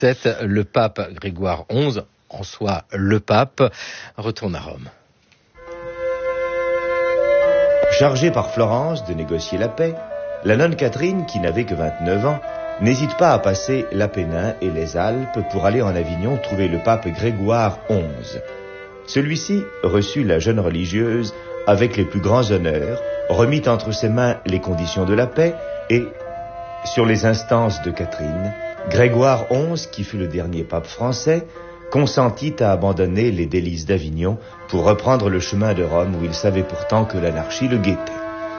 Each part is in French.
le pape Grégoire XI, en soi le pape, retourne à Rome. Chargée par Florence de négocier la paix, la nonne Catherine, qui n'avait que 29 ans, n'hésite pas à passer l'Apennin et les Alpes pour aller en Avignon trouver le pape Grégoire XI. Celui-ci reçut la jeune religieuse avec les plus grands honneurs, remit entre ses mains les conditions de la paix et, sur les instances de Catherine, Grégoire XI, qui fut le dernier pape français, consentit à abandonner les délices d'Avignon pour reprendre le chemin de Rome où il savait pourtant que l'anarchie le guettait.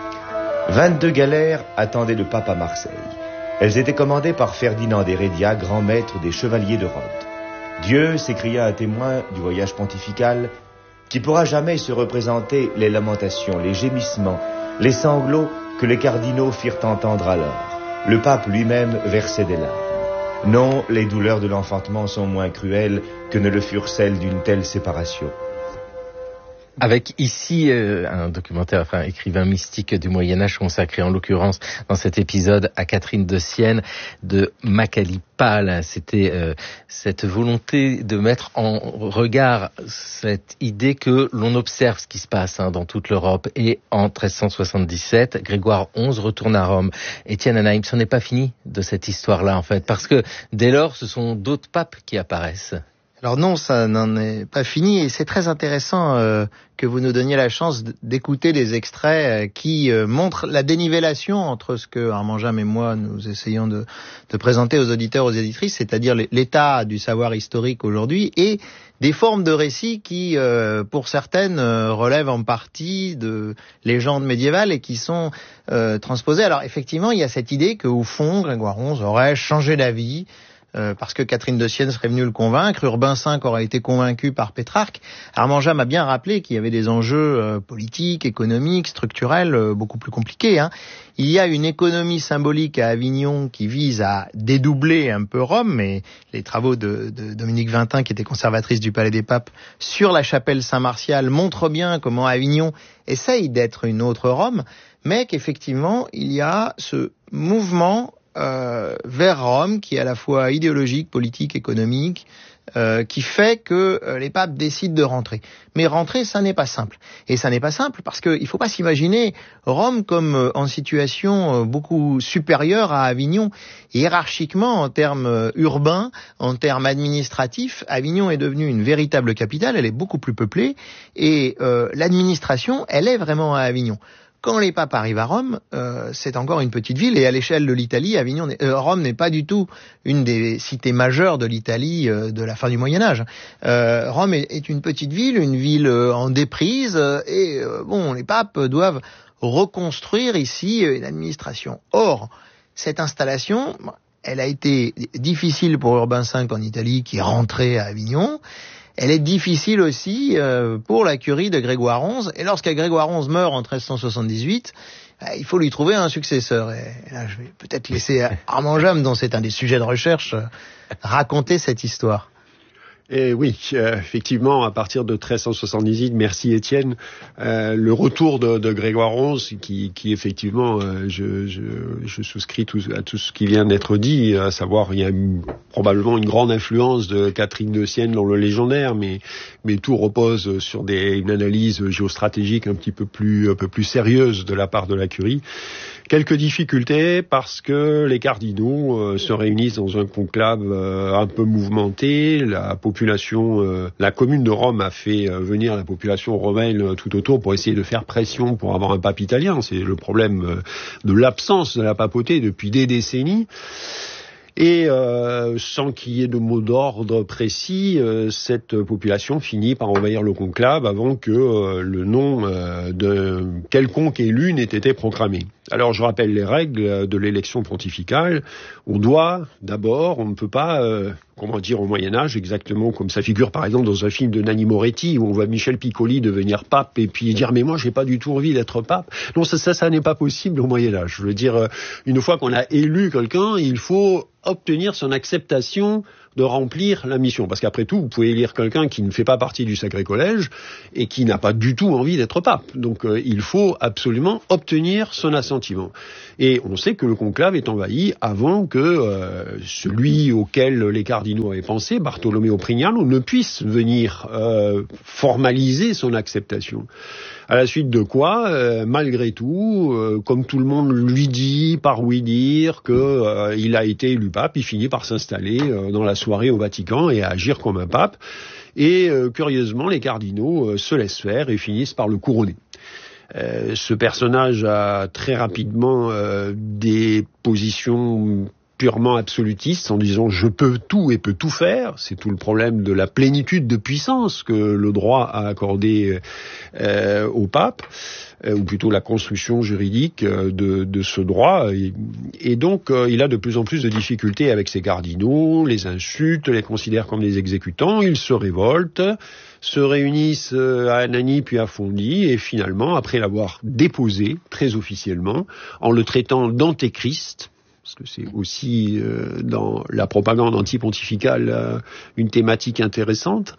22 galères attendaient le pape à Marseille. Elles étaient commandées par Ferdinand d'Hérédia, grand maître des chevaliers de Rhodes. Dieu, s'écria un témoin du voyage pontifical, qui pourra jamais se représenter les lamentations, les gémissements, les sanglots que les cardinaux firent entendre alors. Le pape lui-même versait des larmes. Non, les douleurs de l'enfantement sont moins cruelles que ne le furent celles d'une telle séparation. Avec ici un documentaire, un écrivain mystique du Moyen-Âge consacré en l'occurrence dans cet épisode à Catherine de Sienne de Macaulay Pal. C'était cette volonté de mettre en regard cette idée que l'on observe ce qui se passe dans toute l'Europe. Et en 1377, Grégoire XI retourne à Rome. Étienne Anaïm, ce n'est pas fini de cette histoire-là en fait, parce que dès lors, ce sont d'autres papes qui apparaissent. Alors non, ça n'en est pas fini et c'est très intéressant que vous nous donniez la chance d'écouter des extraits qui montrent la dénivellation entre ce que Armand Jam et moi nous essayons de présenter aux auditeurs, aux éditrices, c'est-à-dire l'état du savoir historique aujourd'hui et des formes de récits qui, pour certaines, relèvent en partie de légendes médiévales et qui sont transposées. Alors effectivement, il y a cette idée qu'au fond, Grégoire XI aurait changé d'avis, parce que Catherine de Sienne serait venue le convaincre, Urbain V aurait été convaincu par Pétrarque. Armand Jam a bien rappelé qu'il y avait des enjeux politiques, économiques, structurels, beaucoup plus compliqués. Il y a une économie symbolique à Avignon qui vise à dédoubler un peu Rome, et les travaux de Dominique Vintin, qui était conservatrice du Palais des Papes, sur la chapelle Saint-Martial montrent bien comment Avignon essaye d'être une autre Rome, mais qu'effectivement, il y a ce mouvement vers Rome, qui est à la fois idéologique, politique, économique, qui fait que les papes décident de rentrer. Mais rentrer, ça n'est pas simple. Et ça n'est pas simple parce qu'il ne faut pas s'imaginer Rome comme en situation beaucoup supérieure à Avignon. Hiérarchiquement, en termes urbains, en termes administratifs, Avignon est devenue une véritable capitale, elle est beaucoup plus peuplée, et l'administration, elle est vraiment à Avignon. Quand les papes arrivent à Rome, c'est encore une petite ville, et à l'échelle de l'Italie, Rome n'est pas du tout une des cités majeures de l'Italie de la fin du Moyen-Âge. Rome est une petite ville, une ville en déprise, et les papes doivent reconstruire ici l'administration. Or, cette installation, elle a été difficile pour Urbain V en Italie, qui est rentré à Avignon. Elle est difficile aussi pour la curie de Grégoire XI. Et lorsque Grégoire XI meurt en 1378, il faut lui trouver un successeur. Et là, je vais peut-être laisser Armand Jam, dont c'est un des sujets de recherche, raconter cette histoire. Et oui, effectivement, à partir de 1378, merci Étienne, le retour de Grégoire XI, qui effectivement, je souscris à tout ce qui vient d'être dit, à savoir, il y a probablement une grande influence de Catherine de Sienne dans le légendaire, mais tout repose sur une analyse géostratégique un peu plus sérieuse de la part de la curie. Quelques difficultés parce que les cardinaux se réunissent dans un conclave un peu mouvementé. La commune de Rome a fait venir la population romaine tout autour pour essayer de faire pression pour avoir un pape italien. C'est le problème de l'absence de la papauté depuis des décennies. Et sans qu'il y ait de mot d'ordre précis, cette population finit par envahir le conclave avant que le nom de quelconque élu n'ait été proclamé. Alors je rappelle les règles de l'élection pontificale. On ne peut pas, au Moyen-Âge, exactement comme ça figure par exemple dans un film de Nanni Moretti où on voit Michel Piccoli devenir pape et puis dire mais moi j'ai pas du tout envie d'être pape. Non, ça n'est pas possible au Moyen-Âge. Je veux dire, une fois qu'on a élu quelqu'un, il faut obtenir son acceptation de remplir la mission. Parce qu'après tout, vous pouvez élire quelqu'un qui ne fait pas partie du Sacré Collège et qui n'a pas du tout envie d'être pape. Donc il faut absolument obtenir son assentiment. Et on sait que le conclave est envahi avant que celui auquel les cardinaux avaient pensé, Bartolomeo Prignano, ne puisse venir formaliser son acceptation. À la suite de quoi, malgré tout, comme tout le monde lui dit par ouï-dire que il a été élu pape, il finit par s'installer dans la soirée au Vatican et à agir comme un pape. Et curieusement, les cardinaux se laissent faire et finissent par le couronner. Ce personnage a très rapidement des positions purement absolutiste en disant je peux tout et peux tout faire. C'est tout le problème de la plénitude de puissance que le droit a accordé au pape, ou plutôt la construction juridique de ce droit. Et donc il a de plus en plus de difficultés avec ses cardinaux, les insulte, les considère comme des exécutants, ils se révoltent, se réunissent à Anagni puis à Fondi, et finalement, après l'avoir déposé très officiellement, en le traitant d'antéchrist, parce que c'est aussi dans la propagande antipontificale une thématique intéressante,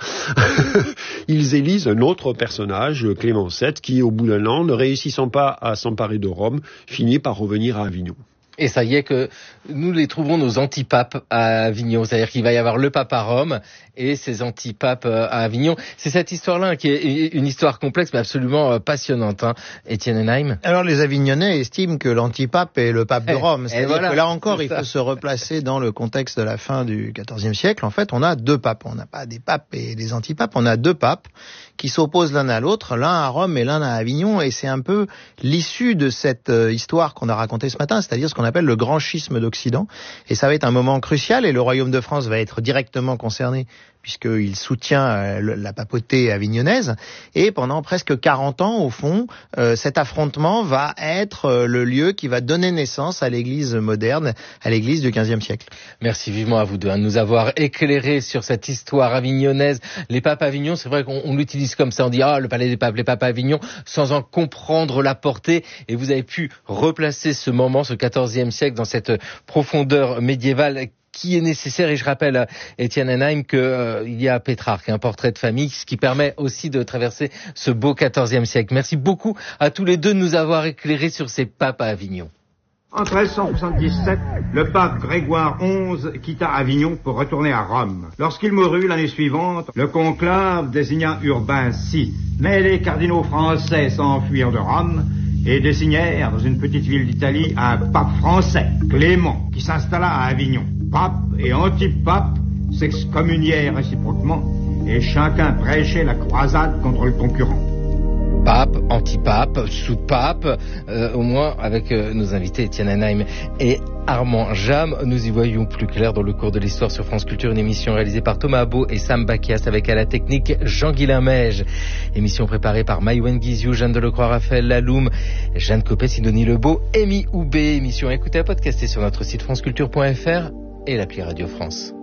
ils élisent un autre personnage, Clément VII, qui, au bout d'un an, ne réussissant pas à s'emparer de Rome, finit par revenir à Avignon. Et ça y est que nous les trouvons nos antipapes à Avignon. C'est-à-dire qu'il va y avoir le pape à Rome et ses antipapes à Avignon. C'est cette histoire-là qui est une histoire complexe mais absolument passionnante, hein. Étienne Henheim. Alors les Avignonnais estiment que l'antipape est le pape de Rome. C'est-à-dire voilà, que là encore, il faut se replacer dans le contexte de la fin du XIVe siècle. En fait, on a deux papes. On n'a pas des papes et des antipapes. On a deux papes qui s'opposent l'un à l'autre, l'un à Rome et l'un à Avignon. Et c'est un peu l'issue de cette histoire qu'on a racontée ce matin, c'est-à-dire ce qu'on appelle le grand schisme d'Occident. Et ça va être un moment crucial et le royaume de France va être directement concerné puisqu'il soutient la papauté avignonnaise. Et pendant presque 40 ans, au fond, cet affrontement va être le lieu qui va donner naissance à l'Église moderne, à l'Église du XVe siècle. Merci vivement à vous deux de nous avoir éclairé sur cette histoire avignonnaise. Les papes à Avignon, c'est vrai qu'on l'utilise comme ça, on dit « Ah, le palais des papes, les papes à Avignon », sans en comprendre la portée. Et vous avez pu replacer ce moment, ce XIVe siècle, dans cette profondeur médiévale qui est nécessaire. Et je rappelle à Étienne Henheim qu'il y a Pétrarque, un portrait de famille, ce qui permet aussi de traverser ce beau XIVe siècle. Merci beaucoup à tous les deux de nous avoir éclairés sur ces papes à Avignon. En 1377, le pape Grégoire XI quitta Avignon pour retourner à Rome. Lorsqu'il mourut l'année suivante, le conclave désigna Urbain VI. Mais les cardinaux français s'enfuirent de Rome et désignèrent dans une petite ville d'Italie un pape français, Clément, qui s'installa à Avignon. Pape et antipape s'excommunièrent réciproquement et chacun prêchait la croisade contre le concurrent. Pape, antipape, sous-pape, au moins avec nos invités Étienne Henheim et Armand Jam, nous y voyons plus clair dans le cours de l'histoire sur France Culture, une émission réalisée par Thomas Abot et Sam Bakias avec à la technique Jean-Guilain Meige. Émission préparée par Maïwen Guizou, Jeanne Delecroix, Raphaël Laloum, Jeanne Copé, Sidonie Lebeau, Amy Houbé. Émission à écouter à podcaster sur notre site franceculture.fr et l'appli Radio France.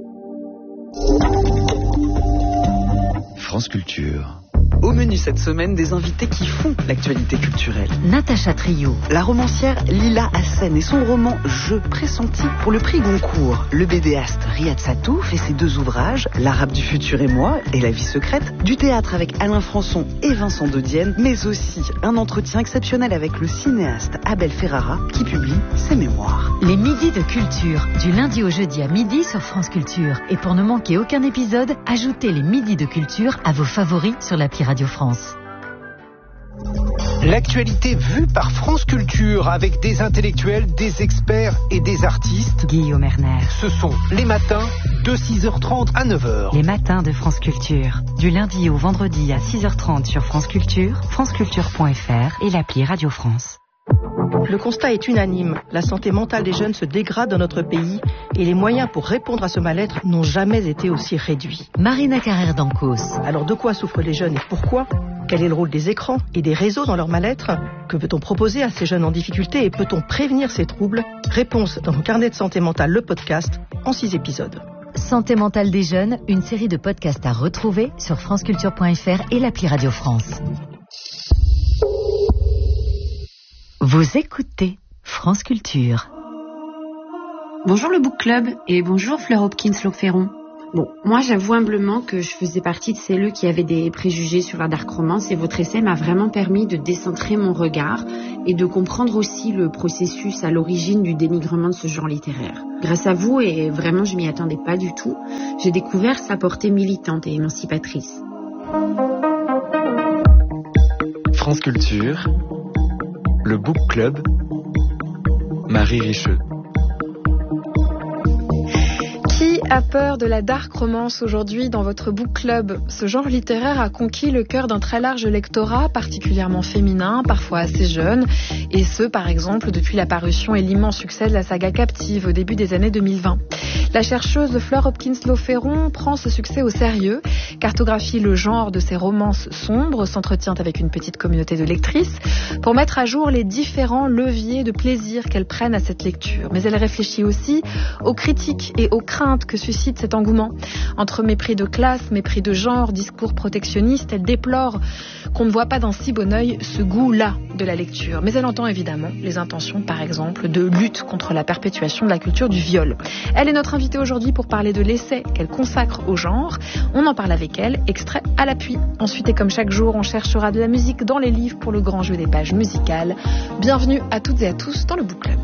France Culture. Au menu cette semaine, des invités qui font l'actualité culturelle. Natacha Trio, la romancière Lila Hassen et son roman Je pressenti pour le prix Goncourt. Le bédéaste Riyad Sattouf fait ses deux ouvrages, L'Arabe du futur et moi et La vie secrète. Du théâtre avec Alain Françon et Vincent de Dienne, mais aussi un entretien exceptionnel avec le cinéaste Abel Ferrara qui publie ses mémoires. Les midis de culture, du lundi au jeudi à midi sur France Culture. Et pour ne manquer aucun épisode, ajoutez les midis de culture à vos favoris sur l'appli Radio France. L'actualité vue par France Culture avec des intellectuels, des experts et des artistes. Guillaume Erner. Ce sont les matins de 6h30 à 9h. Les matins de France Culture. Du lundi au vendredi à 6h30 sur France Culture, franceculture.fr et l'appli Radio France. Le constat est unanime. La santé mentale des jeunes se dégrade dans notre pays et les moyens pour répondre à ce mal-être n'ont jamais été aussi réduits. Marina Carrère d'Ancos. Alors de quoi souffrent les jeunes et pourquoi ? Quel est le rôle des écrans et des réseaux dans leur mal-être ? Que peut-on proposer à ces jeunes en difficulté et peut-on prévenir ces troubles ? Réponse dans mon carnet de santé mentale, le podcast, en 6 épisodes. Santé mentale des jeunes, une série de podcasts à retrouver sur franceculture.fr et l'appli Radio France. Vous écoutez France Culture. Bonjour le Book Club et bonjour Fleur Hopkins-Loferron. Bon, moi j'avoue humblement que je faisais partie de celles qui avaient des préjugés sur la dark romance et votre essai m'a vraiment permis de décentrer mon regard et de comprendre aussi le processus à l'origine du dénigrement de ce genre littéraire. Grâce à vous, et vraiment je m'y attendais pas du tout, j'ai découvert sa portée militante et émancipatrice. France Culture, le Book Club, Marie Richeux. Qui a peur de la dark romance aujourd'hui dans votre book club? Ce genre littéraire a conquis le cœur d'un très large lectorat, particulièrement féminin, parfois assez jeune, et ce, par exemple, depuis la parution et l'immense succès de la saga Captive au début des années 2020. La chercheuse Fleur Hopkins-Loferron prend ce succès au sérieux, cartographie le genre de ces romances sombres, s'entretient avec une petite communauté de lectrices pour mettre à jour les différents leviers de plaisir qu'elles prennent à cette lecture. Mais elle réfléchit aussi aux critiques et aux craintes que suscite cet engouement. Entre mépris de classe, mépris de genre, discours protectionnistes, elle déplore qu'on ne voit pas d'un si bon œil ce goût-là de la lecture. Mais elle entend évidemment les intentions, par exemple, de lutte contre la perpétuation de la culture du viol. Elle est notre invitée aujourd'hui pour parler de l'essai qu'elle consacre au genre. On en parle avec elle, extrait à l'appui. Ensuite, et comme chaque jour, on cherchera de la musique dans les livres pour le grand jeu des pages musicales. Bienvenue à toutes et à tous dans le Book Club.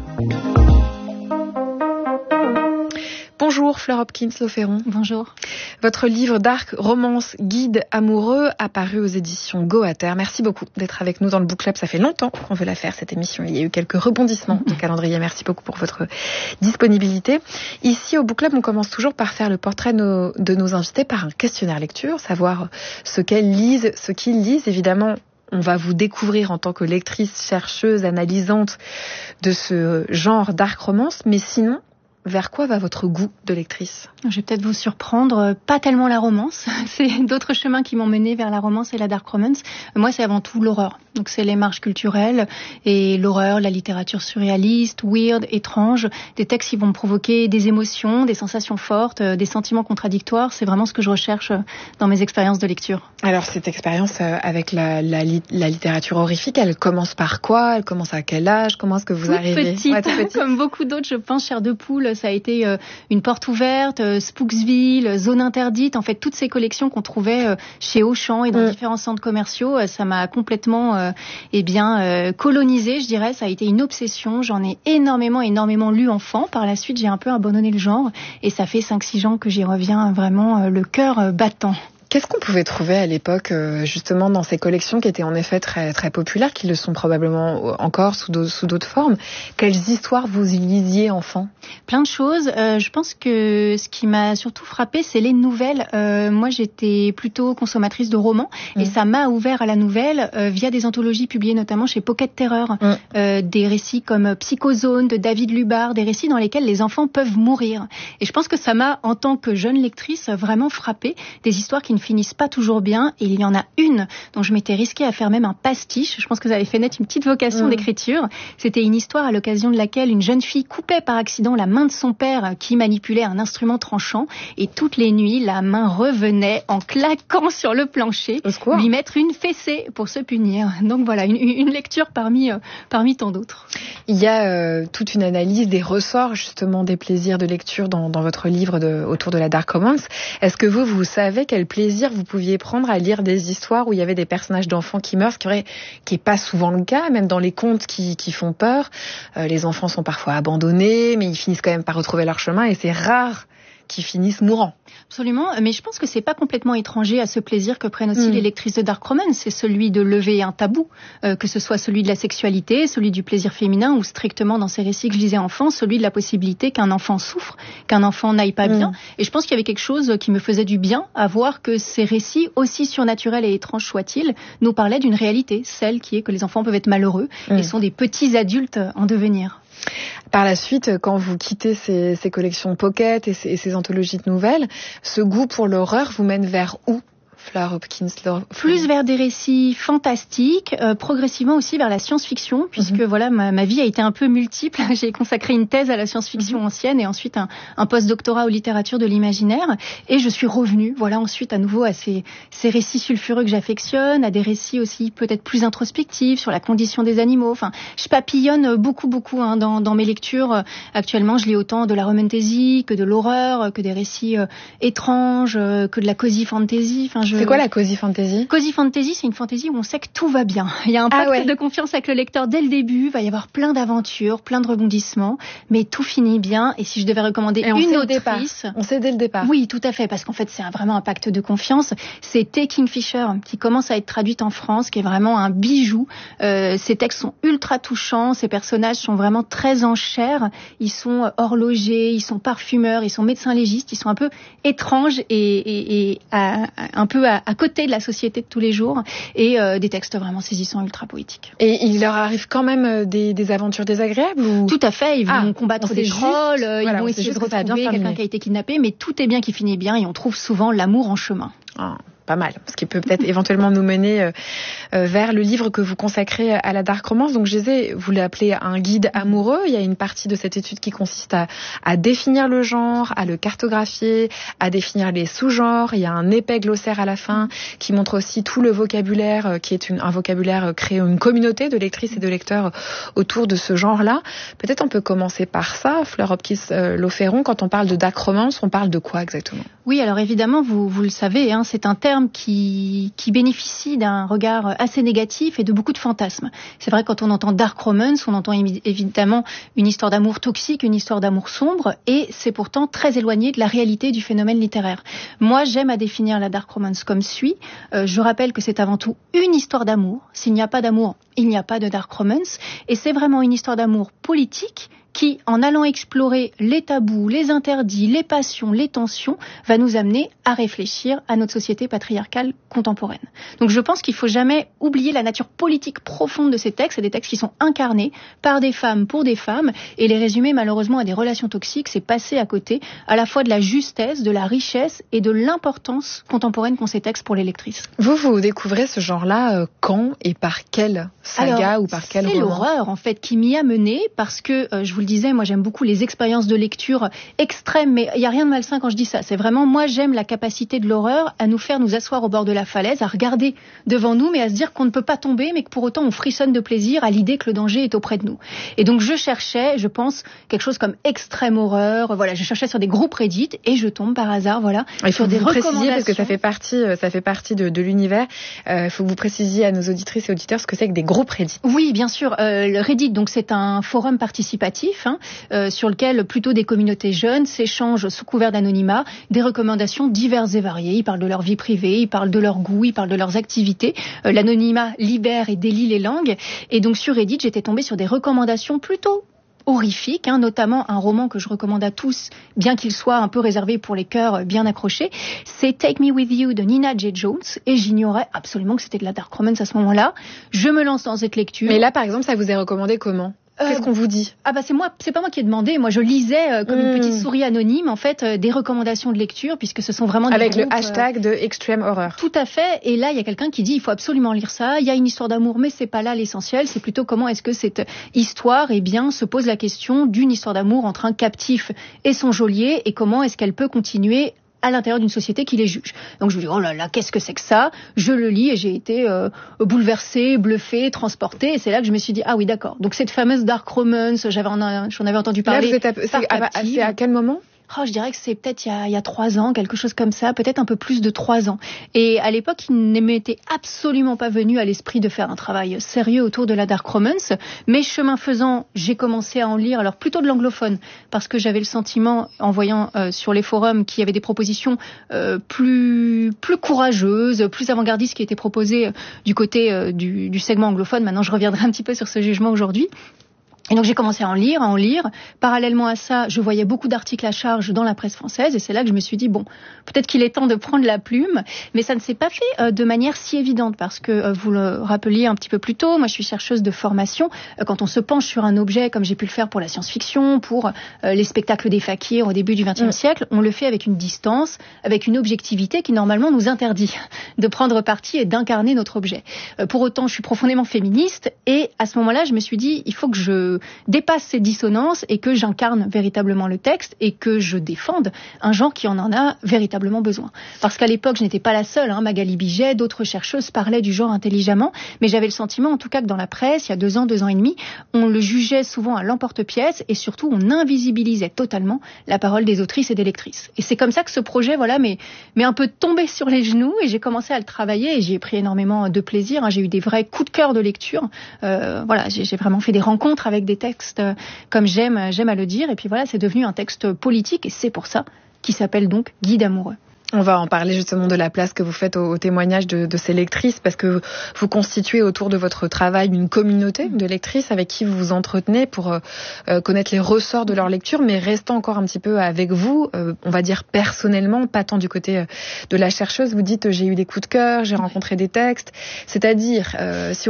Bonjour Fleur Hopkins-Loferron. Bonjour. Votre livre Dark Romance Guide amoureux apparu aux éditions Goater. Merci beaucoup d'être avec nous dans le Book Club. Ça fait longtemps qu'on veut la faire cette émission. Il y a eu quelques rebondissements de calendrier. Merci beaucoup pour votre disponibilité. Ici au Book Club, on commence toujours par faire le portrait de nos invités par un questionnaire lecture, savoir ce qu'elles lisent, ce qu'ils lisent. Évidemment, on va vous découvrir en tant que lectrice, chercheuse, analysante de ce genre dark romance. Mais sinon, vers quoi va votre goût de lectrice? Je vais peut-être vous surprendre, pas tellement la romance. C'est d'autres chemins qui m'ont menée vers la romance et la dark romance. Moi, c'est avant tout l'horreur. Donc, c'est les marges culturelles et l'horreur, la littérature surréaliste, weird, étrange, des textes qui vont me provoquer des émotions, des sensations fortes, des sentiments contradictoires. C'est vraiment ce que je recherche dans mes expériences de lecture. Alors, cette expérience avec la littérature horrifique, elle commence par quoi? Elle commence à quel âge? Comment est-ce que vous arrivez? Petite. Comme beaucoup d'autres, je pense, Chair de poule, ça a été une porte ouverte, Spooksville, Zone interdite, en fait toutes ces collections qu'on trouvait chez Auchan et dans différents centres commerciaux, ça m'a complètement colonisée, je dirais. Ça a été une obsession, j'en ai énormément lu enfant. Par la suite, j'ai un peu abandonné le genre et ça fait 5-6 ans que j'y reviens vraiment le cœur battant. Qu'est-ce qu'on pouvait trouver à l'époque, justement, dans ces collections qui étaient en effet très, très populaires, qui le sont probablement encore sous d'autres formes? Quelles histoires vous y lisiez enfant? Plein de choses. Je pense que ce qui m'a surtout frappée, c'est les nouvelles. Moi, j'étais plutôt consommatrice de romans et ça m'a ouvert à la nouvelle via des anthologies publiées notamment chez Pocket Terror. Des récits comme Psychozone de David Lubar, des récits dans lesquels les enfants peuvent mourir. Et je pense que ça m'a, en tant que jeune lectrice, vraiment frappée. Des histoires qui ne finissent pas toujours bien, et il y en a une dont je m'étais risquée à faire même un pastiche. Je pense que ça avait fait naître une petite vocation d'écriture. C'était une histoire à l'occasion de laquelle une jeune fille coupait par accident la main de son père qui manipulait un instrument tranchant, et toutes les nuits, la main revenait en claquant sur le plancher, lui mettre une fessée pour se punir. Donc voilà, une lecture parmi tant d'autres. Il y a toute une analyse des ressorts justement des plaisirs de lecture dans votre livre autour de la dark romance. Est-ce que vous savez quel plaisir vous pouviez prendre à lire des histoires où il y avait des personnages d'enfants qui meurent, ce qui est pas souvent le cas, même dans les contes qui font peur. Les enfants sont parfois abandonnés, mais ils finissent quand même par retrouver leur chemin, et c'est rare qui finissent mourants. Absolument, mais je pense que c'est pas complètement étranger à ce plaisir que prennent aussi les lectrices de dark romance. C'est celui de lever un tabou, que ce soit celui de la sexualité, celui du plaisir féminin, ou strictement dans ces récits que je lisais enfant, celui de la possibilité qu'un enfant souffre, qu'un enfant n'aille pas bien. Et je pense qu'il y avait quelque chose qui me faisait du bien à voir que ces récits, aussi surnaturels et étranges soient-ils, nous parlaient d'une réalité, celle qui est que les enfants peuvent être malheureux et sont des petits adultes en devenir. Par la suite, quand vous quittez ces collections Pocket et ces anthologies de nouvelles, ce goût pour l'horreur vous mène vers où? Fleur Hopkins? Plus vers des récits fantastiques, progressivement aussi vers la science-fiction, puisque voilà, ma vie a été un peu multiple. J'ai consacré une thèse à la science-fiction ancienne et ensuite un post-doctorat aux littératures de l'imaginaire. Et je suis revenue, voilà, ensuite à nouveau à ces récits sulfureux que j'affectionne, à des récits aussi peut-être plus introspectifs sur la condition des animaux. Enfin, je papillonne beaucoup dans mes lectures. Actuellement, je lis autant de la romantasy que de l'horreur, que des récits étranges, que de la cozy fantasy. Enfin, C'est quoi la cozy fantasy? Cozy fantasy, c'est une fantasy où on sait que tout va bien. Il y a un pacte de confiance avec le lecteur dès le début. Il va y avoir plein d'aventures, plein de rebondissements, mais tout finit bien. Et si je devais recommander une autrice, on sait dès le départ. Oui, tout à fait, parce qu'en fait, c'est vraiment un pacte de confiance. C'est Taking Fisher qui commence à être traduite en France, qui est vraiment un bijou. Ces textes sont ultra touchants. Ces personnages sont vraiment très en chair. Ils sont horlogers, ils sont parfumeurs, ils sont médecins légistes. Ils sont un peu étranges et un peu à côté de la société de tous les jours, et des textes vraiment saisissants, ultra poétiques. Et il leur arrive quand même des aventures désagréables ou... Tout à fait, ils vont combattre des trolls, ils vont essayer de retrouver quelqu'un qui a été kidnappé, mais tout est bien qui finit bien, et on trouve souvent l'amour en chemin. Pas mal, ce qui peut peut-être éventuellement nous mener vers le livre que vous consacrez à la dark romance. Donc je disais, vous l'appelez un guide amoureux. Il y a une partie de cette étude qui consiste à définir le genre, à le cartographier, à définir les sous-genres. Il y a un épais glossaire à la fin qui montre aussi tout le vocabulaire, qui est un vocabulaire créé, une communauté de lectrices et de lecteurs autour de ce genre-là. Peut-être on peut commencer par ça, Fleur Hopkins-Lauferron. Quand on parle de dark romance, on parle de quoi exactement? Oui, alors évidemment, vous le savez, c'est un terme qui bénéficie d'un regard assez négatif et de beaucoup de fantasmes. C'est vrai, quand on entend dark romance, on entend évidemment une histoire d'amour toxique, une histoire d'amour sombre, et c'est pourtant très éloigné de la réalité du phénomène littéraire. Moi, j'aime à définir la dark romance comme suit. Je rappelle que c'est avant tout une histoire d'amour. S'il n'y a pas d'amour, il n'y a pas de dark romance, et c'est vraiment une histoire d'amour politique qui, en allant explorer les tabous, les interdits, les passions, les tensions, va nous amener à réfléchir à notre société patriarcale contemporaine. Donc je pense qu'il ne faut jamais oublier la nature politique profonde de ces textes. C'est des textes qui sont incarnés par des femmes pour des femmes, et les résumer malheureusement à des relations toxiques, c'est passer à côté à la fois de la justesse, de la richesse et de l'importance contemporaine qu'ont ces textes pour les lectrices. Vous découvrez ce genre-là quand et par quelle saga ou par quel roman? C'est l'horreur en fait qui m'y a mené, parce que je vous le disais, moi j'aime beaucoup les expériences de lecture extrêmes, mais il n'y a rien de malsain quand je dis ça. C'est vraiment, moi j'aime la capacité de l'horreur à nous faire nous asseoir au bord de la falaise, à regarder devant nous, mais à se dire qu'on ne peut pas tomber, mais que pour autant on frissonne de plaisir à l'idée que le danger est auprès de nous. Et donc je cherchais, je pense, quelque chose comme extrême horreur. Voilà, je cherchais sur des groupes Reddit et je tombe par hasard, voilà, sur des recommandations. Parce que ça fait partie de l'univers. Il faut que vous précisiez à nos auditrices et auditeurs ce que c'est que des groupes Reddit. Oui, bien sûr. Le Reddit, donc c'est un forum participatif sur lequel plutôt des communautés jeunes s'échangent sous couvert d'anonymat des recommandations diverses et variées. Ils parlent de leur vie privée, ils parlent de leur goût, ils parlent de leurs activités. L'anonymat libère et délie les langues. Et donc sur Reddit, j'étais tombée sur des recommandations plutôt horrifique, notamment un roman que je recommande à tous, bien qu'il soit un peu réservé pour les cœurs bien accrochés. C'est Take Me With You de Nina J. Jones, et j'ignorais absolument que c'était de la dark romance à ce moment-là. Je me lance dans cette lecture. Mais là, par exemple, ça vous est recommandé comment ? Qu'est-ce qu'on vous dit ? C'est pas moi qui ai demandé. Moi, je lisais comme une petite souris anonyme, en fait, des recommandations de lecture, puisque ce sont vraiment des avec groupes, le hashtag de Extreme Horror. Tout à fait. Et là, il y a quelqu'un qui dit, il faut absolument lire ça. Il y a une histoire d'amour, mais c'est pas là l'essentiel. C'est plutôt comment est-ce que cette histoire, se pose la question d'une histoire d'amour entre un captif et son geôlier, et comment est-ce qu'elle peut continuer à l'intérieur d'une société qui les juge. Donc je me dis, oh là là, qu'est-ce que c'est que ça ? Je le lis et j'ai été bouleversée, bluffée, transportée, et c'est là que je me suis dit, ah oui, d'accord. Donc cette fameuse dark romance, j'en avais entendu parler. Là, c'est à quel moment ? Je dirais que c'est peut-être il y a 3 ans, quelque chose comme ça, peut-être un peu plus de 3 ans. Et à l'époque, il ne m'était absolument pas venu à l'esprit de faire un travail sérieux autour de la dark romance. Mais chemin faisant, j'ai commencé à en lire, alors plutôt de l'anglophone, parce que j'avais le sentiment, en voyant sur les forums, qu'il y avait des propositions plus courageuses, plus avant-gardistes qui étaient proposées du côté du segment anglophone. Maintenant, je reviendrai un petit peu sur ce jugement aujourd'hui. Et donc j'ai commencé à en lire. Parallèlement à ça, je voyais beaucoup d'articles à charge dans la presse française et c'est là que je me suis dit, bon, peut-être qu'il est temps de prendre la plume, mais ça ne s'est pas fait de manière si évidente parce que vous le rappeliez un petit peu plus tôt, moi je suis chercheuse de formation. Quand on se penche sur un objet, comme j'ai pu le faire pour la science-fiction, pour les spectacles des fakirs au début du XXe siècle, on le fait avec une distance, avec une objectivité qui normalement nous interdit de prendre parti et d'incarner notre objet. Pour autant, je suis profondément féministe et à ce moment-là, je me suis dit, il faut que je dépasse ces dissonances et que j'incarne véritablement le texte et que je défende un genre qui en a véritablement besoin. Parce qu'à l'époque, je n'étais pas la seule, Magali Biget, d'autres chercheuses parlaient du genre intelligemment, mais j'avais le sentiment en tout cas que dans la presse, il y a 2 ans et demi, on le jugeait souvent à l'emporte-pièce et surtout on invisibilisait totalement la parole des autrices et des lectrices. Et c'est comme ça que ce projet, m'est un peu tombé sur les genoux et j'ai commencé à le travailler et j'y ai pris énormément de plaisir. J'ai eu des vrais coups de cœur de lecture. J'ai vraiment fait des rencontres avec des textes comme j'aime à le dire. Et puis voilà, c'est devenu un texte politique et c'est pour ça qu'il s'appelle donc Guide amoureux. On va en parler justement de la place que vous faites au témoignage de ces lectrices parce que vous constituez autour de votre travail une communauté de lectrices avec qui vous vous entretenez pour connaître les ressorts de leur lecture, mais restant encore un petit peu avec vous, on va dire personnellement, pas tant du côté de la chercheuse. Vous dites j'ai eu des coups de cœur, j'ai rencontré des textes, c'est-à-dire si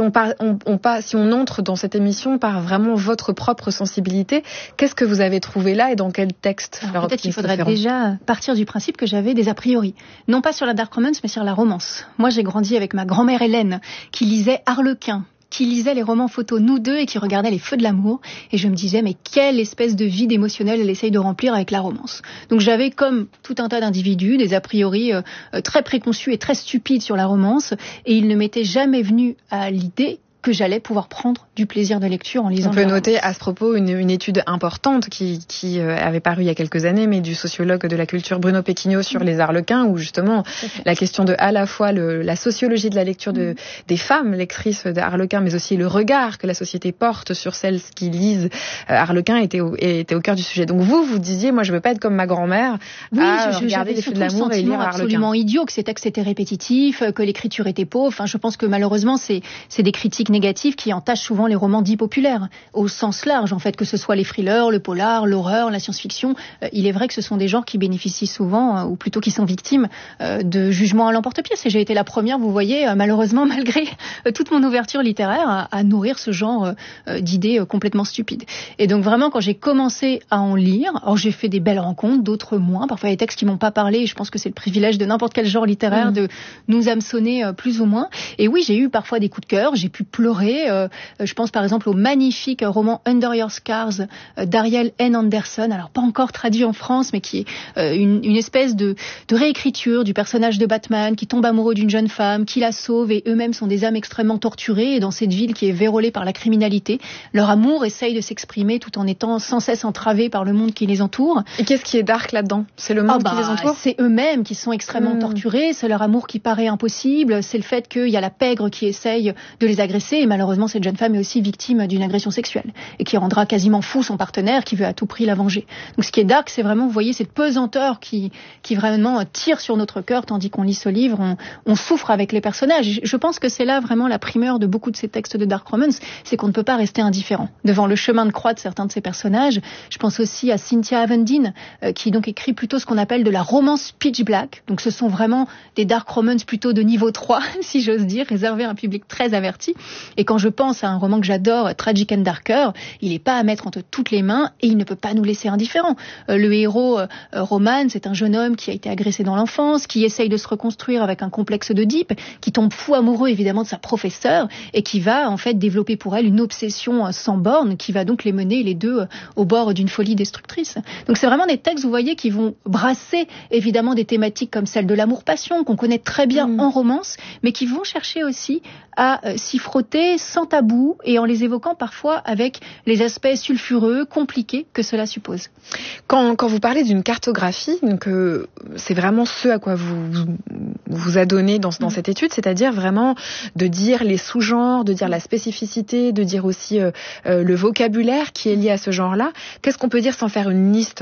on entre dans cette émission par vraiment votre propre sensibilité, qu'est-ce que vous avez trouvé là et dans quel texte? Alors, peut-être qu'il faudrait déjà partir du principe que j'avais des a priori. Non pas sur la dark romance, mais sur la romance. Moi, j'ai grandi avec ma grand-mère Hélène, qui lisait Harlequin, qui lisait les romans photos Nous deux et qui regardait Les Feux de l'amour. Et je me disais, mais quelle espèce de vide émotionnel elle essaye de remplir avec la romance. Donc j'avais, comme tout un tas d'individus, des a priori très préconçus et très stupides sur la romance. Et il ne m'était jamais venu à l'idée que j'allais pouvoir prendre du plaisir de lecture en lisant. On peut noter à ce propos une étude importante qui avait paru il y a quelques années, mais du sociologue de la culture Bruno Pequigno sur les Harlequins, où justement la question de à la fois la sociologie de la lecture des femmes lectrices d'Harlequins, mais aussi le regard que la société porte sur celles qui lisent Harlequin était au cœur du sujet. Donc vous disiez, moi je veux pas être comme ma grand-mère à regarder Les Feux de l'amour et lire Harlequin. Absolument idiot, que ces textes étaient répétitifs, que l'écriture était pauvre. Enfin, je pense que malheureusement c'est des critiques négatives qui entachent souvent les romans dits populaires, au sens large en fait, que ce soit les thrillers, le polar, l'horreur, la science-fiction. Il est vrai que ce sont des genres qui bénéficient souvent, ou plutôt qui sont victimes de jugements à l'emporte-pièce. Et j'ai été la première, vous voyez, malheureusement, malgré toute mon ouverture littéraire, à nourrir ce genre d'idées complètement stupides. Et donc vraiment, quand j'ai commencé à en lire, alors j'ai fait des belles rencontres, d'autres moins. Parfois, il y a des textes qui m'ont pas parlé, et je pense que c'est le privilège de n'importe quel genre littéraire de nous hameçonner plus ou moins. Et oui, j'ai eu parfois des coups de cœur, j'ai pu pleurer. Je pense par exemple au magnifique roman Under Your Scars d'Ariel N. Anderson, alors pas encore traduit en France, mais qui est une espèce de réécriture du personnage de Batman qui tombe amoureux d'une jeune femme, qui la sauve, et eux-mêmes sont des âmes extrêmement torturées, et dans cette ville qui est vérolée par la criminalité, leur amour essaye de s'exprimer tout en étant sans cesse entravé par le monde qui les entoure. Et qu'est-ce qui est dark là-dedans? C'est le monde qui les entoure? C'est eux-mêmes qui sont extrêmement torturés, c'est leur amour qui paraît impossible, c'est le fait qu'il y a la pègre qui essaye de les agresser, et malheureusement cette jeune femme est aussi victime d'une agression sexuelle et qui rendra quasiment fou son partenaire qui veut à tout prix la venger. Donc ce qui est dark, c'est vraiment, vous voyez, cette pesanteur qui vraiment tire sur notre cœur, tandis qu'on lit ce livre, on souffre avec les personnages. Je pense que c'est là vraiment la primeur de beaucoup de ces textes de dark romance, c'est qu'on ne peut pas rester indifférent devant le chemin de croix de certains de ces personnages. Je pense aussi à Cynthia Avendine, qui donc écrit plutôt ce qu'on appelle de la romance pitch black. Donc ce sont vraiment des dark romance plutôt de niveau 3, si j'ose dire, réservés à un public très averti. Et quand je pense à un roman que j'adore, Tragic and Darker, il n'est pas à mettre entre toutes les mains et il ne peut pas nous laisser indifférents. Le héros, Roman, c'est un jeune homme qui a été agressé dans l'enfance, qui essaye de se reconstruire avec un complexe d'Oedipe, qui tombe fou amoureux évidemment de sa professeure et qui va en fait développer pour elle une obsession sans borne qui va donc les mener les deux au bord d'une folie destructrice. Donc c'est vraiment des textes, vous voyez, qui vont brasser évidemment des thématiques comme celle de l'amour-passion qu'on connaît très bien en romance, mais qui vont chercher aussi à s'y frotter sans tabou et en les évoquant parfois avec les aspects sulfureux, compliqués que cela suppose. Quand vous parlez d'une cartographie, donc c'est vraiment ce à quoi vous vous a donné dans cette étude, c'est-à-dire vraiment de dire les sous-genres, de dire la spécificité, de dire aussi le vocabulaire qui est lié à ce genre-là. Qu'est-ce qu'on peut dire sans faire une liste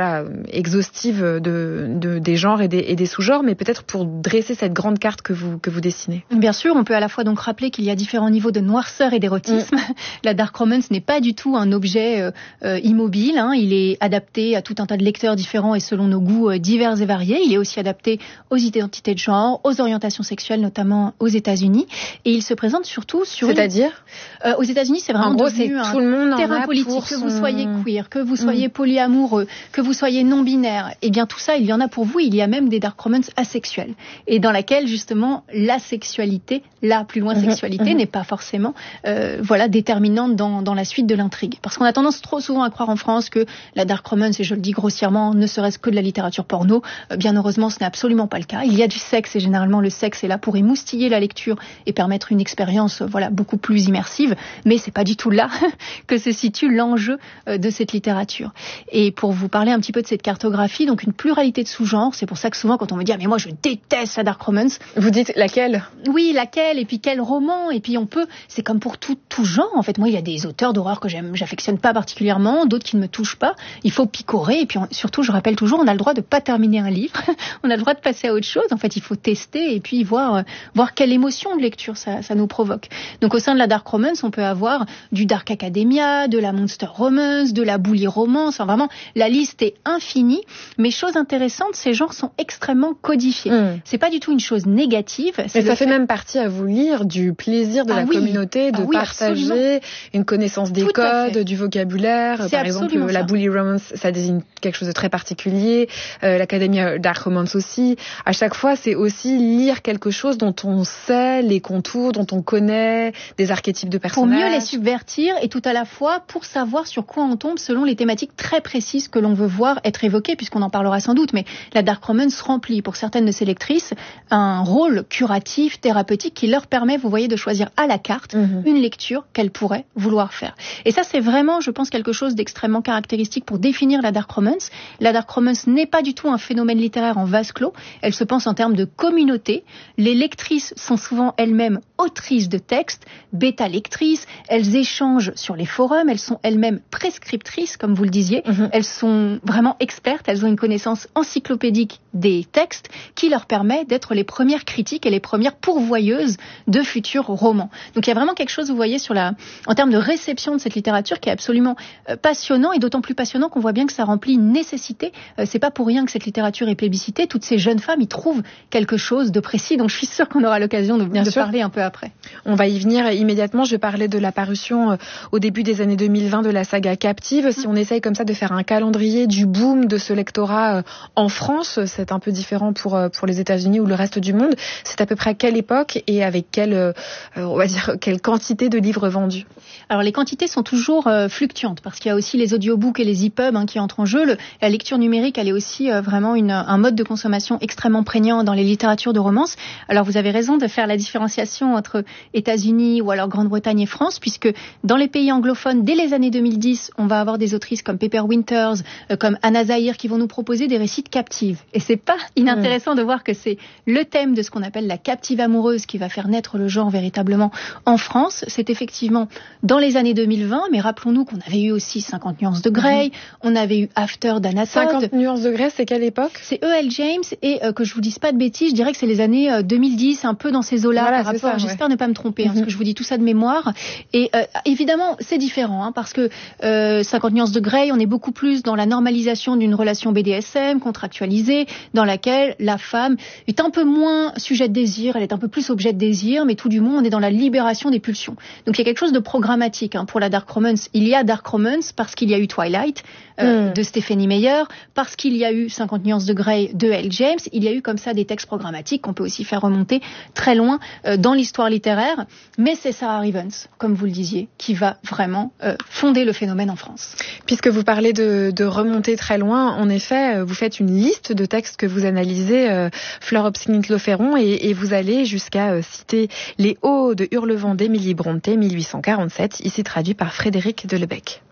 exhaustive des genres et des sous-genres, mais peut-être pour dresser cette grande carte que vous dessinez? Bien sûr, on peut à la fois donc rappeler qu'il y a différents niveaux de noirceur et d'érotisme. La dark romance n'est pas du tout un objet immobile, hein. Il est adapté à tout un tas de lecteurs différents et selon nos goûts divers et variés. Il est aussi adapté aux identités de genre, aux orientations sexuelles, notamment aux États-Unis. Et il se présente surtout sur... C'est-à-dire aux États-Unis, c'est vraiment devenu un tout le monde terrain politique. Que vous soyez queer, que vous soyez polyamoureux, que vous soyez non-binaire, eh bien tout ça, il y en a pour vous. Il y a même des dark romance asexuelles. Et dans laquelle, justement, la sexualité, sexualité, n'est pas forcément déterminante dans la suite de l'intrigue. Parce qu'on a tendance trop souvent à croire en France que la dark romance, et je le dis grossièrement, ne serait-ce que de la littérature porno. Bien heureusement, ce n'est absolument pas le cas. Il y a du sexe et généralement le sexe est là pour émoustiller la lecture et permettre une expérience beaucoup plus immersive. Mais c'est pas du tout là que se situe l'enjeu de cette littérature. Et pour vous parler un petit peu de cette cartographie, donc une pluralité de sous-genres. C'est pour ça que souvent quand on me dit mais moi je déteste la dark romance, vous dites laquelle? Oui, laquelle, et puis quel roman, et puis c'est comme pour tout genre en fait. Moi il y a des auteurs d'horreur que j'affectionne pas particulièrement, d'autres qui ne me touchent pas. Il faut picorer, et puis surtout je rappelle toujours, on a le droit de pas terminer un livre, on a le droit de passer à autre chose. En fait il faut tester et puis voir quelle émotion de lecture ça nous provoque. Donc au sein de la dark romance, on peut avoir du dark academia, de la monster romance, de la bully romance. Enfin, vraiment, la liste est infinie. Mais chose intéressante, ces genres sont extrêmement codifiés. C'est pas du tout une chose négative. Mais ça fait même partie à vous lire du plaisir de la communauté, de partager absolument. Une connaissance des codes, du vocabulaire. Par exemple, la bully romance, ça désigne quelque chose de très particulier. L'Academia Dark Romance aussi. À chaque fois, c'est aussi lire quelque chose dont on sait les contours, dont on connaît des archétypes de personnages. Pour mieux les subvertir et tout à la fois pour savoir sur quoi on tombe selon les thématiques très précises que l'on veut voir être évoquées, puisqu'on en parlera sans doute. Mais la dark romance remplit pour certaines de ses lectrices un rôle curatif, thérapeutique qui leur permet, vous voyez, de choisir à la carte une lecture qu'elles pourraient vouloir faire. Et ça, c'est vraiment, je pense, quelque chose d'extrêmement caractéristique pour définir la dark romance. La dark romance n'est pas du tout un phénomène littéraire en vase clos. Elle se pense en termes de communauté. Les lectrices sont souvent elles-mêmes autrices de textes, bêta-lectrices. Elles échangent sur les forums. Elles sont elles-mêmes prescriptrices, comme vous le disiez. Elles sont vraiment expertes. Elles ont une connaissance encyclopédique des textes qui leur permet d'être les premières critiques et les premières pourvoyeuses de futurs romans. Donc il y a vraiment quelque chose, vous voyez, en termes de réception de cette littérature qui est absolument passionnant, et d'autant plus passionnant qu'on voit bien que ça remplit une nécessité. C'est pas pour rien que cette littérature est plébiscitée. Toutes ces jeunes femmes y trouvent quelque chose de précis, donc je suis sûre qu'on aura l'occasion de parler un peu après. On va y venir immédiatement. Je parlais de la parution au début des années 2020 de la saga Captive. Si on essaye comme ça de faire un calendrier du boom de ce lectorat en France, c'est un peu différent pour les États-Unis ou le reste du monde. C'est à peu près à quelle époque et avec quelle quantité de livres vendus? Alors les quantités sont toujours fluctuantes parce qu'il y a aussi les audiobooks et les e-pubs qui entrent en jeu. La lecture numérique, elle est aussi vraiment un mode de consommation extrêmement prégnant dans les littératures de romance. Alors vous avez raison de faire la différenciation entre États-Unis ou alors Grande-Bretagne et France, puisque dans les pays anglophones, dès les années 2010, on va avoir des autrices comme Pepper Winters, comme Anna Zahir, qui vont nous proposer des récits de captives. Et c'est pas inintéressant de voir que c'est le thème de ce qu'on appelle la captive amoureuse qui va faire naître le genre véritablement en France. C'est effectivement dans les années 2020, mais rappelons-nous qu'on avait eu aussi 50 nuances de Grey, on avait eu After d'Anna Todd. 50 nuances de Grey, c'est quelle époque? C'est E.L. James, et que je vous dise pas de bêtises, je dirais que c'est les années 2010, un peu dans ces eaux-là, voilà, par rapport, j'espère ne pas me tromper, parce que je vous dis tout ça de mémoire. Et évidemment, c'est différent, parce que 50 nuances de Grey, on est beaucoup plus dans la normalisation d'une relation BDSM, contractualisée, dans laquelle la femme est un peu moins sujet de désir, elle est un peu plus objet de désir, mais tout du moins, on est dans la libération des pulsions. Donc il y a quelque chose de programmatique pour la dark romance. Il y a dark romance parce qu'il y a eu Twilight de Stephenie Meyer, parce qu'il y a eu 50 nuances de Grey de E.L. James. Il y a eu comme ça des textes programmatiques qu'on peut aussi faire remonter très loin dans l'histoire littéraire. Mais c'est Sarah Rivens, comme vous le disiez, qui va vraiment fonder le phénomène en France. Puisque vous parlez de remonter très loin, en effet, vous faites une liste de textes que vous analysez, Fleur Hopkins-Loferron, et vous allez jusqu'à citer Les Hauts de Hurlevent d'Émilie Brontë, 1847, ici traduit par Frédéric Delebec.